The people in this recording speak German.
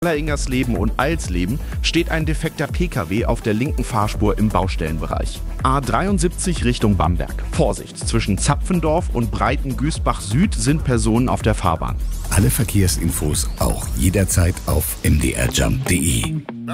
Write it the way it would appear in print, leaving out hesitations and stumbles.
Ingersleben und Alsleben steht ein defekter Pkw auf der linken Fahrspur im Baustellenbereich. A73 Richtung Bamberg. Vorsicht, zwischen Zapfendorf und Breiten-Güßbach Süd sind Personen auf der Fahrbahn. Alle Verkehrsinfos auch jederzeit auf mdrjump.de.